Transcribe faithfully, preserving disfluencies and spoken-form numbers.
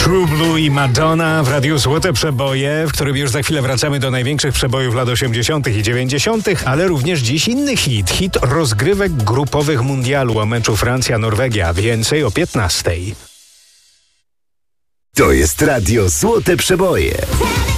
True Blue i Madonna w Radiu Złote Przeboje, w którym już za chwilę wracamy do największych przebojów lat osiemdziesiątych i dziewięćdziesiątych, ale również dziś inny hit. Hit rozgrywek grupowych mundialu o meczu Francja-Norwegia. Więcej o piętnastej. To jest Radio Złote Przeboje.